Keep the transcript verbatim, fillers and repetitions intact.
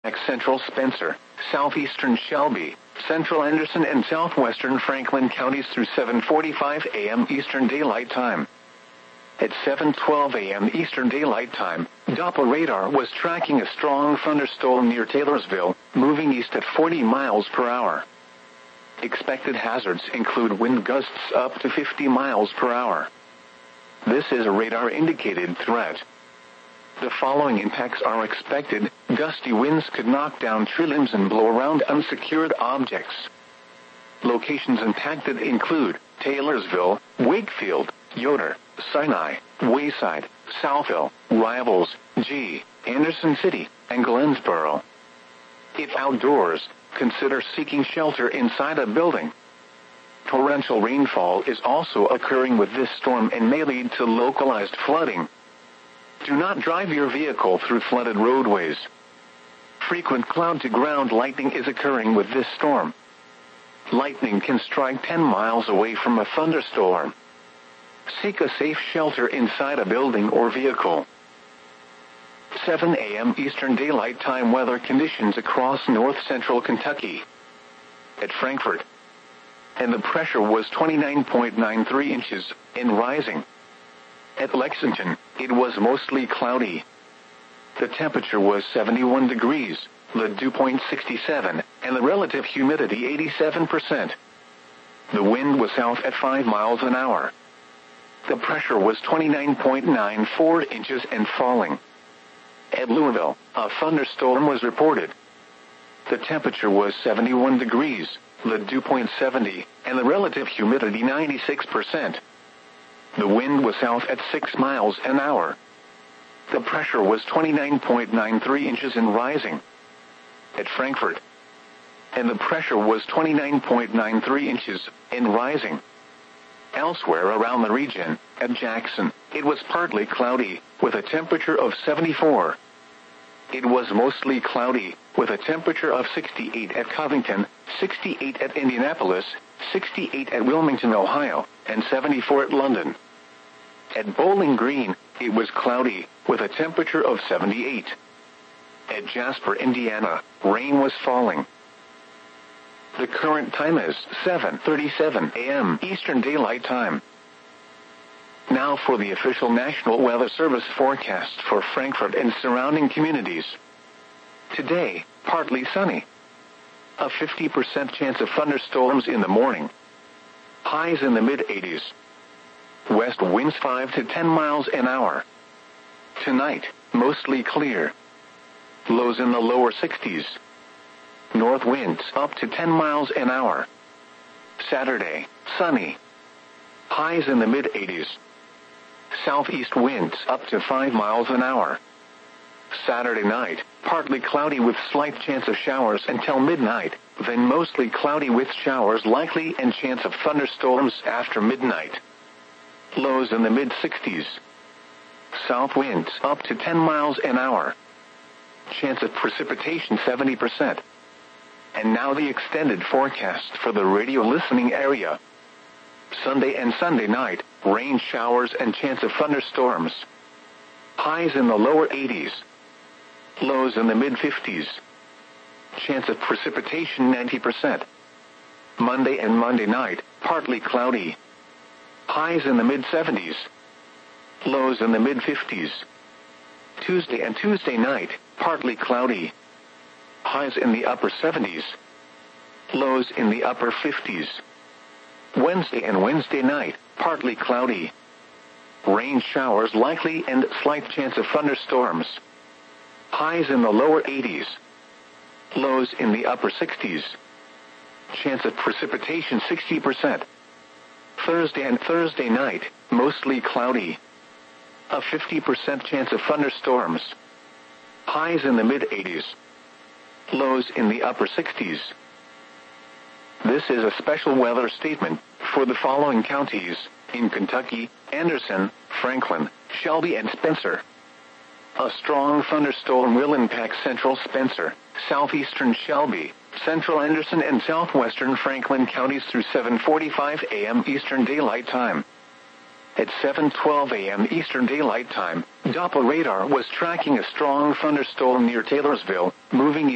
Central Spencer, southeastern Shelby, central Anderson and southwestern Franklin counties through seven forty-five a m Eastern Daylight Time. At seven twelve a m Eastern Daylight Time, Doppler radar was tracking a strong thunderstorm near Taylorsville, moving east at forty miles per hour. Expected hazards include wind gusts up to fifty miles per hour. This is a radar-indicated threat. The following impacts are expected. Gusty winds could knock down tree limbs and blow around unsecured objects. Locations impacted include Taylorsville, Wakefield, Yoder, Sinai, Wayside, Southville, Rivals, G, Anderson City, and Glensboro. If outdoors, consider seeking shelter inside a building. Torrential rainfall is also occurring with this storm and may lead to localized flooding. Do not drive your vehicle through flooded roadways. Frequent cloud-to-ground lightning is occurring with this storm. Lightning can strike ten miles away from a thunderstorm. Seek a safe shelter inside a building or vehicle. seven a m Eastern Daylight Time weather conditions across north-central Kentucky. At Frankfort, and the pressure was twenty-nine point nine three inches, and rising. At Lexington, it was mostly cloudy. The temperature was seventy-one degrees, the dew point sixty-seven, and the relative humidity eighty-seven percent. The wind was south at five miles an hour. The pressure was twenty-nine point nine four inches and falling. At Louisville, a thunderstorm was reported. The temperature was seventy-one degrees, the dew point seventy, and the relative humidity ninety-six percent. The wind was south at six miles an hour. The pressure was twenty-nine point nine three inches and rising. At Frankfort, and the pressure was twenty-nine point nine three inches and rising. Elsewhere around the region, at Jackson, it was partly cloudy, with a temperature of seventy-four. It was mostly cloudy, with a temperature of sixty-eight at Covington, sixty-eight at Indianapolis, sixty-eight at Wilmington, Ohio, and seventy-four at London. At Bowling Green, it was cloudy, with a temperature of seventy-eight. At Jasper, Indiana, rain was falling. The current time is seven thirty-seven a m Eastern Daylight Time. Now for the official National Weather Service forecast for Frankfort and surrounding communities. Today, partly sunny. A fifty percent chance of thunderstorms in the morning. Highs in the mid-eighties. West winds five to ten miles an hour. Tonight, mostly clear. Lows in the lower sixties. North winds up to ten miles an hour. Saturday, sunny. Highs in the mid-eighties. Southeast winds up to five miles an hour. Saturday night, partly cloudy with slight chance of showers until midnight, then mostly cloudy with showers likely and chance of thunderstorms after midnight. Lows in the mid-sixties. South winds up to ten miles an hour. Chance of precipitation seventy percent. And now the extended forecast for the radio listening area. Sunday and Sunday night, rain showers and chance of thunderstorms. Highs in the lower eighties. Lows in the mid-fifties. Chance of precipitation ninety percent. Monday and Monday night, partly cloudy. Highs in the mid-seventies. Lows in the mid-fifties. Tuesday and Tuesday night, partly cloudy. Highs in the upper seventies. Lows in the upper fifties. Wednesday and Wednesday night, partly cloudy. Rain showers likely and slight chance of thunderstorms. Highs in the lower eighties. Lows in the upper sixties. Chance of precipitation sixty percent. Thursday and Thursday night, mostly cloudy. A fifty percent chance of thunderstorms. Highs in the mid-eighties. Lows in the upper sixties. This is a special weather statement for the following counties in Kentucky: Anderson, Franklin, Shelby, and Spencer. A strong thunderstorm will impact central Spencer, southeastern Shelby, central Anderson, and southwestern Franklin counties through seven forty-five a m Eastern Daylight Time. At seven twelve a m Eastern Daylight Time, Doppler radar was tracking a strong thunderstorm near Taylorsville, moving